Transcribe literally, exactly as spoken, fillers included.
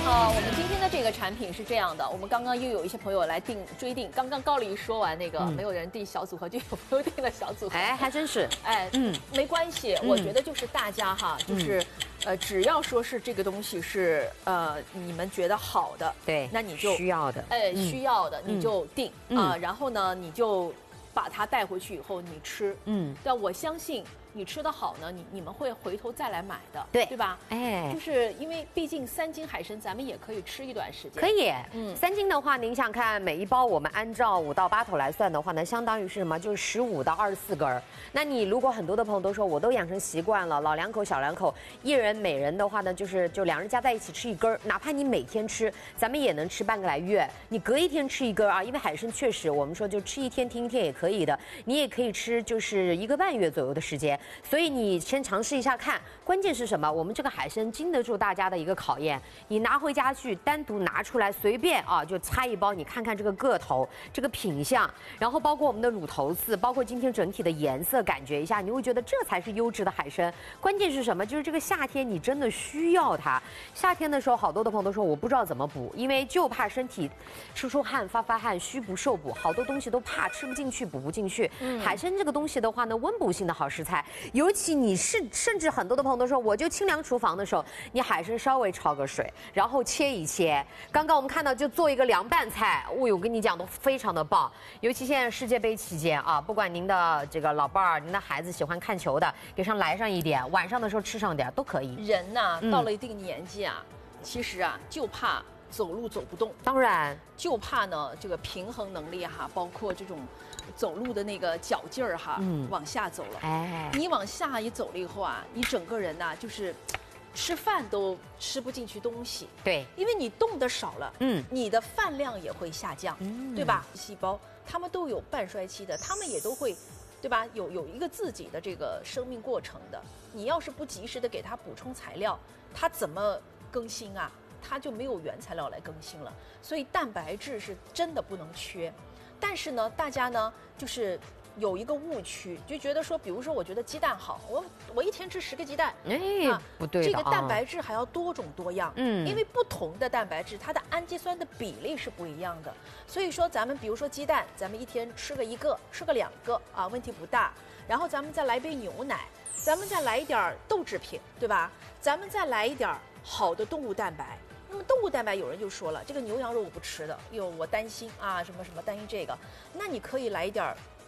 好，我们今天的这个产品是这样的，我们刚刚又有一些朋友来订追订，刚刚高丽说完那个、嗯、没有人订小组合，就有朋友订了小组合， 哎，还真是， 哎，嗯，没关系，嗯、我觉得就是大家哈，就是、嗯、呃，只要说是这个东西是呃你们觉得好的， 对， 那你就需要的， 哎，嗯、需要的你就订啊、 嗯呃，然后呢你就把它带回去以后你吃，嗯，但我相信。你吃得好呢，你你们会回头再来买的， 对对吧？ 哎， 就是因为毕竟三斤海参，咱们也可以吃一段时间。 可以，嗯，三斤的话，您想看每一包，我们按照五到八头来算的话呢，相当于是什么？就是十五到二十四根儿。那你如果很多的朋友都说，我都养成习惯了，老两口、小两口，一人每人的话呢，就是就两人加在一起吃一根儿，哪怕你每天吃，咱们也能吃半个来月。你隔一天吃一根啊，因为海参确实我们说就吃一天听一天也可以的，你也可以吃就是一个半月左右的时间，所以你。先尝试一下看，关键是什么？我们这个海参经得住大家的一个考验。你拿回家去，单独拿出来，随便啊就拆一包，你看看这个个头、这个品相，然后包括我们的乳头刺，包括今天整体的颜色，感觉一下，你会觉得这才是优质的海参。关键是什么？就是这个夏天你真的需要它。夏天的时候，好多的朋友都说我不知道怎么补，因为就怕身体出出汗、发发汗、虚不受补，好多东西都怕吃不进去、补不进去。嗯、海参这个东西的话呢，温补性的好食材，尤其你。你是甚至很多的朋友都说，我就清凉厨房的时候，你海参稍微焯个水，然后切一切。刚刚我们看到就做一个凉拌菜，哦呦，我跟你讲都非常的棒。尤其现在世界杯期间啊，不管您的这个老伴儿、您的孩子喜欢看球的，给上来上一点，晚上的时候吃上点都可以。 人呐、啊，到了一定年纪啊，嗯、其实啊就怕走路走不动， 当然就怕呢这个平衡能力哈，包括这种。走路的那个脚劲儿哈，嗯，往下走了。哎，你往下一走了以后啊，你整个人呐、啊，就是吃饭都吃不进去东西。 对， 因为你动的少了，嗯，你的饭量也会下降，嗯，对吧？细胞它们都有半衰期的，它们也都会，对吧？有有一个自己的这个生命过程的。你要是不及时的给它补充材料，它怎么更新啊？它就没有原材料来更新了。所以蛋白质是真的不能缺。但是呢，大家呢就是有一个误区，就觉得说，比如说，我觉得鸡蛋好，我我一天吃十个鸡蛋， 哎，啊、不对的、 啊，这个蛋白质还要多种多样，嗯，因为不同的蛋白质，它的氨基酸的比例是不一样的。所以说，咱们比如说鸡蛋，咱们一天吃个一个，吃个两个啊，问题不大。然后咱们再来杯牛奶，咱们再来一点豆制品，对吧？咱们再来一点好的动物蛋白。那么动物蛋白，有人就说了，这个牛羊肉我不吃的，哟，我担心啊，什么什么担心这个。那你可以来一点